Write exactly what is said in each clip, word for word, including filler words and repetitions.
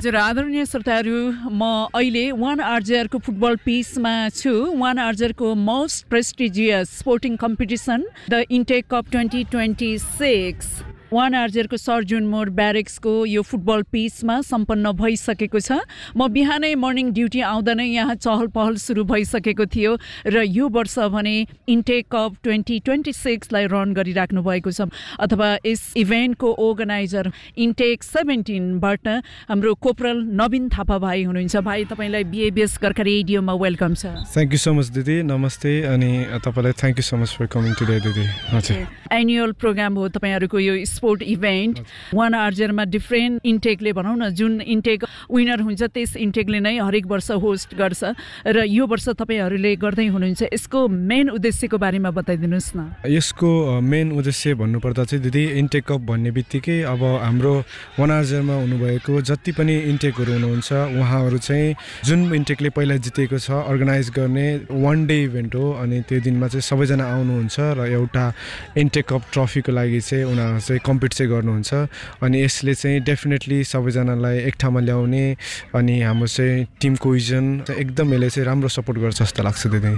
हजुर आदरणीय श्रोताहरू, म अहिले वान आरजेआरको फुटबल पिचमा छु। One आरजेआरको most prestigious sporting competition the intake cup twenty twenty six one आरजेआरको sir जुन मोड ब्यारेक्सको यो फुटबल पिचमा सम्पन्न भइसकेको छ। म बिहानै मर्निङ ड्युटी आउँदा नै यहाँ चहल पहल सुरु भइसकेको थियो र यो वर्ष भने intake cup twenty twenty सिक्सलाई run गरिराख्नु भएको छ, अथवा यस इभेन्टको अर्गनाइजर इन्टेक सेभेन्टिनबाट हाम्रो कोपरल नवीन थापा भाइ हुनुहुन्छ। भाइ, तपाईँलाई बिएबिएस गोर्खा रेडियोमा वेलकम छ। थ्याङ्क यू सो मच दिदी, नमस्ते। अनि तपाईँलाई thank you so much for coming today दिदी। हजुर, एनुअल प्रोग्राम हो तपाईँहरूको यो स्पोर्ट इभेन्ट। वान आरजेआरमा डिफ्रेन्ट इन्टेकले भनौँ न, जुन इन्टेक विनर हुन्छ त्यस इन्टेकले नै हरेक वर्ष होस्ट गर्छ र यो वर्ष तपाईँहरूले गर्दै हुनुहुन्छ। यसको मेन उद्देश्यको बारेमा बताइदिनुहोस् न। यसको मेन उद्देश्य भन्नुपर्दा चाहिँ दिदी, इन्टेक कप भन्ने बित्तिकै अब हाम्रो वान आरजेआरमा हुनुभएको जति पनि इन्टेकहरू हुनुहुन्छ उहाँहरू चाहिँ जुन इन्टेकले पहिला जितेको छ अर्गनाइज गर्ने वान डे इभेन्ट हो। अनि त्यो दिनमा चाहिँ सबैजना आउनुहुन्छ र एउटा इन्टेक कप ट्रफीको लागि चाहिँ उनीहरू चाहिँ कम्पिट चाहिँ गर्नुहुन्छ। अनि यसले चाहिँ डेफिनेटली सबैजनालाई एक ठाउँमा ल्याउने अनि हाम्रो चाहिँ टिम कोहिजन एकदम यसले चाहिँ राम्रो सपोर्ट गर्छ जस्तो लाग्छ दिदी।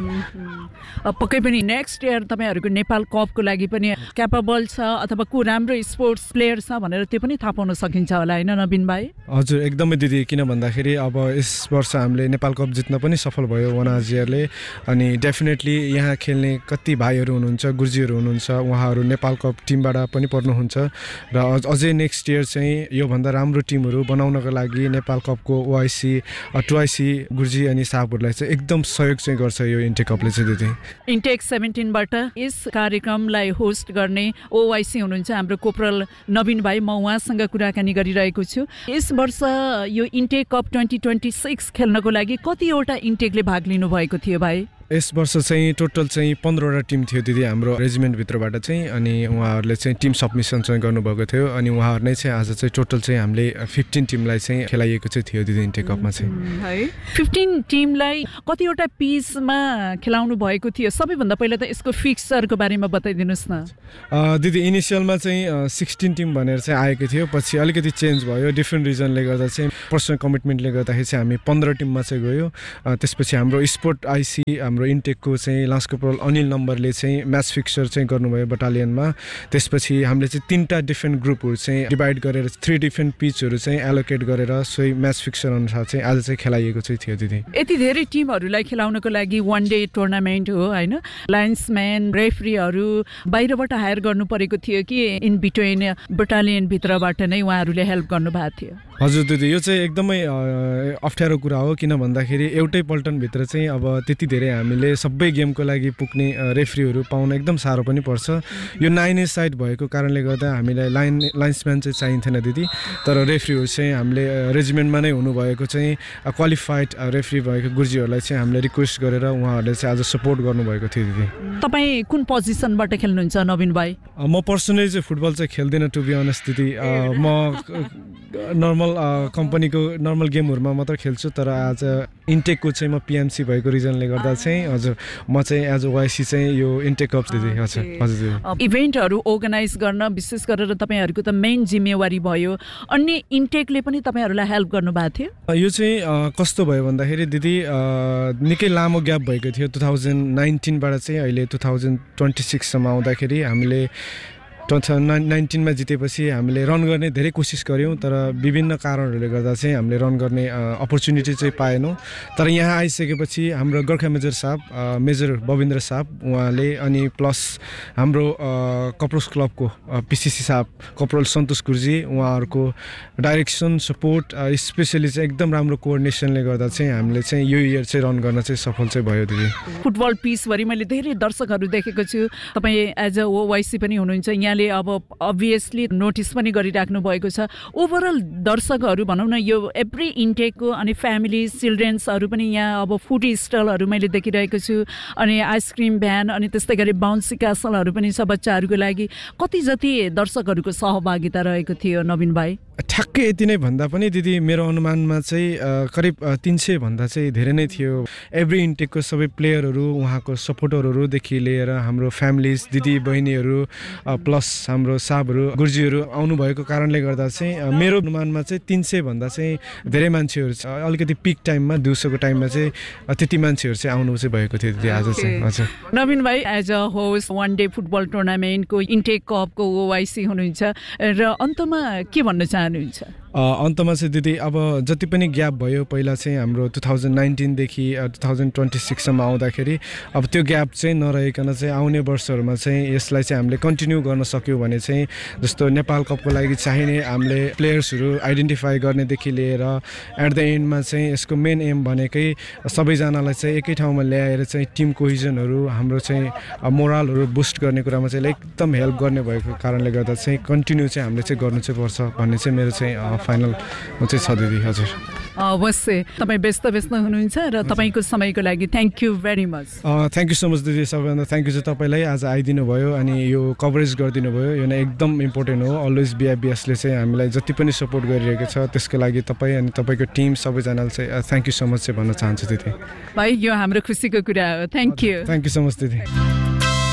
पक्कै पनि नेक्स्ट इयर तपाईँहरूको नेपाल कपको लागि पनि क्यापेबल छ अथवा को राम्रो स्पोर्ट्स प्लेयर छ भनेर त्यो पनि थाहा पाउन सकिन्छ होला, होइन नवीन भाइ? हजुर, एकदमै दिदी। किन भन्दाखेरि अब यस वर्ष हामीले नेपाल कप जित्न पनि सफल भयो वान आरजेआरले। अनि डेफिनेटली यहाँ खेल्ने कति भाइहरू हुनुहुन्छ, गुरुजीहरू हुनुहुन्छ, उहाँहरू नेपाल कप टिमबाट पनि पर्नुहुन्छ र अझै नेक्स्ट इयर चाहिँ योभन्दा राम्रो टिमहरू बनाउनको लागि नेपाल कपको ओआइसी टुआइसी गुरुजी अनि साहबहरूलाई चाहिँ एकदम सहयोग चाहिँ गर्छ यो इन्टेक कपले चाहिँ दिदी। इन्टेक सेभेन्टिनबाट यस कार्यक्रमलाई होस्ट गर्ने ओआइसी हुनुहुन्छ हाम्रो कोपरल नवीन भाइ। म उहाँसँग कुराकानी गरिरहेको छु। यस वर्ष यो intake cup twenty twenty six खेल्नको लागि कतिवटा इन्टेकले भाग लिनुभएको थियो भाइ? यस वर्ष चाहिँ टोटल चाहिँ पन्ध्रवटा टिम थियो दिदी हाम्रो रेजिमेन्टभित्रबाट चाहिँ। अनि उहाँहरूले चाहिँ टिम सबमिसन चाहिँ गर्नुभएको थियो। अनि उहाँहरू नै चाहिँ आज चाहिँ टोटल चाहिँ हामीले फिफ्टिन टिमलाई चाहिँ खेलाइएको चाहिँ थियो दिदी इन्टेक कपमा चाहिँ। है, फिफ्टिन टिमलाई कतिवटा पिचमा खेलाउनु भएको थियो? सबैभन्दा पहिला त यसको फिक्सरको बारेमा बताइदिनुहोस् न। दिदी, इनिसियलमा चाहिँ सिक्सटिन टिम भनेर चाहिँ आएको थियो, पछि अलिकति चेन्ज भयो डिफ्रेन्ट रिजनले गर्दा चाहिँ, पर्सनल कमिटमेन्टले गर्दाखेरि चाहिँ हामी पन्ध्र टिममा चाहिँ गयो। त्यसपछि हाम्रो स्पोर्ट आइसी हाम्रो इन्टेकको चाहिँ लास्ट कोपरल अनिल नम्बरले चाहिँ म्याच फिक्सर चाहिँ गर्नुभयो बटालियनमा। त्यसपछि हामीले चाहिँ तिनवटा डिफ्रेन्ट ग्रुपहरू चाहिँ डिभाइड गरेर थ्री डिफ्रेन्ट पिचहरू चाहिँ एलोकेट गरेर सोही म्याच फिक्सर अनुसार चाहिँ आज चाहिँ खेलाइएको चाहिँ थियो दिदी। यति धेरै टिमहरूलाई खेलाउनको लागि वान डे टुर्नामेन्ट हो, होइन? लाइन्सम्यान, रेफ्रीहरू बाहिरबाट हायर गर्नु परेको थियो कि इन बिट्विन बटालियनभित्रबाट नै उहाँहरूले हेल्प गर्नुभएको थियो? हजुर दिदी, यो चाहिँ एकदमै अप्ठ्यारो कुरा हो। किन भन्दाखेरि एउटै पल्टनभित्र चाहिँ अब त्यति धेरै हामीले सबै गेमको लागि पुग्ने रेफ्रीहरू पाउन एकदम साह्रो पनि पर्छ। यो नाइन ए साइड भएको कारणले गर्दा हामीलाई लाइन लाइन्सम्यान चाहिँ चाहिन्थेन दिदी। तर रेफ्रीहरू चाहिँ हामीले रेजिमेन्टमा नै हुनुभएको चाहिँ क्वालिफाइड रेफ्री भएको गुरुजीहरूलाई चाहिँ हामीले रिक्वेस्ट गरेर उहाँहरूले चाहिँ आज सपोर्ट गर्नुभएको थियो दिदी। तपाईँ कुन पोजिसनबाट खेल्नुहुन्छ नवीन भाइ? म पर्सनली चाहिँ फुटबल चाहिँ खेल्दिनँ टु बी अनेस्ट दिदी। म नर्मल कम्पनीको नर्मल गेमहरूमा मात्र खेल्छु। तर आज इन्टेकको चाहिँ म पिएमसी भएको रिजनले गर्दा चाहिँ हजुर म चाहिँ एज अ वाइसी चाहिँ यो इन्टेक कप दिदी। हजुर हजुर इभेन्टहरू अर्गनाइज गर्न विशेष गरेर तपाईँहरूको त मेन जिम्मेवारी भयो, अन्य इन्टेकले पनि तपाईँहरूलाई हेल्प गर्नुभएको थियो? यो चाहिँ कस्तो भयो भन्दाखेरि दिदी, निकै लामो ग्याप भएको थियो। टु थाउजन्ड नाइन्टिनबाट चाहिँ अहिले टु थाउजन्ड ट्वेन्टी सिक्ससम्म आउँदाखेरि हामीले टु थाउजन्ड नाइन नाइन्टिनमा जितेपछि हामीले रन गर्ने धेरै कोसिस गऱ्यौँ। तर विभिन्न कारणहरूले गर्दा चाहिँ हामीले रन गर्ने अपर्च्युनिटी चाहिँ पाएनौँ। तर यहाँ आइसकेपछि हाम्रो गोर्खा मेजर साहब मेजर बबिन्द्र साहब उहाँले अनि प्लस हाम्रो कपरोस क्लबको पिसिसी साहब कपरल सन्तोष गुरुजी उहाँहरूको डाइरेक्सन सपोर्ट स्पेसली चाहिँ एकदम राम्रो कोअर्डिनेसनले गर्दा चाहिँ हामीले चाहिँ यो इयर चाहिँ रन गर्न चाहिँ सफल चाहिँ भयो दिदी। फुटबल पिचभरि मैले धेरै दर्शकहरू देखेको छु। तपाईँ एज अ ओवाइसी पनि हुनुहुन्छ, यहाँले अब अभियसली नोटिस पनि गरिराख्नु भएको छ। ओभरअल दर्शकहरू भनौँ न, यो एभ्री इन्टेकको अनि फ्यामिली चिल्ड्रेन्सहरू पनि यहाँ अब फुड स्टलहरू मैले देखिरहेको छु, अनि आइसक्रिम भ्यान अनि त्यस्तै गरी बााउन्सी क्यासलहरू पनि छ बच्चाहरूको लागि। कति जति दर्शकहरूको सहभागिता रहेको थियो नवीन भाइ? ठ्याक्कै यति नै भन्दा पनि दिदी मेरो अनुमानमा चाहिँ करिब तीन सय भन्दा चाहिँ धेरै नै थियो। एभ्री इन्टेकको सबै प्लेयरहरू, उहाँको सपोर्टरहरूदेखि लिएर हाम्रो फ्यामिलिज, दिदी बहिनीहरू प्लस हाम्रो साहबहरू, गुरुजीहरू आउनुभएको कारणले गर्दा चाहिँ मेरो अनुमानमा चाहिँ तीन सय भन्दा चाहिँ धेरै मान्छेहरू चाहिँ अलिकति पिक टाइममा दिउँसोको टाइममा चाहिँ त्यति मान्छेहरू चाहिँ आउनु चाहिँ भएको थियो दिदी आज चाहिँ। हजुर नवीन भाइ, as a host one day football टुर्नामेन्टको intake कपको ओआइसी हुनुहुन्छ र अन्तमा के भन्न चाहनुहुन्छ? अन्तमा चाहिँ दिदी अब जति पनि ग्याप भयो पहिला चाहिँ हाम्रो two thousand नाइन्टिनदेखि two thousand twenty सिक्ससम्म आउँदाखेरि अब त्यो ग्याप चाहिँ नरहेकन चाहिँ आउने वर्षहरूमा चाहिँ यसलाई चाहिँ हामीले कन्टिन्यू गर्न सक्यौँ भने चाहिँ जस्तो नेपाल कपको लागि चाहिने हामीले प्लेयर्सहरू आइडेन्टिफाई गर्नेदेखि लिएर एट द एन्डमा चाहिँ यसको मेन एम भनेकै सबैजनालाई चाहिँ एकै ठाउँमा ल्याएर चाहिँ टिम कोहिजनहरू, हाम्रो चाहिँ मोरलहरू बुस्ट गर्ने कुरामा चाहिँ एकदम हेल्प गर्ने भएको कारणले गर्दा चाहिँ कन्टिन्यू चाहिँ हामीले चाहिँ गर्नु चाहिँ पर्छ भन्ने चाहिँ मेरो चाहिँ फाइनल चाहिँ छ दिदी। हजुर अवश्य, तपाईँ व्यस्त व्यस्त हुनुहुन्छ र तपाईँको समयको लागि thank you very much. Thank you so much दिदी। सबैभन्दा थ्याङ्क यू चाहिँ तपाईँलाई आज आइदिनु भयो अनि यो कभरेज गरिदिनु भयो। यो नै एकदम इम्पोर्टेन्ट हो। अलवेज बिआइबिएसले चाहिँ हामीलाई जति पनि सपोर्ट गरिरहेको छ त्यसको लागि तपाईँ अनि तपाईँको टिम सबैजनालाई चाहिँ थ्याङ्क यू सो मच चाहिँ भन्न चाहन्छु दिदी। भाइ, यो हाम्रो खुसीको कुरा हो। Thank you. Thank you so much दिदी।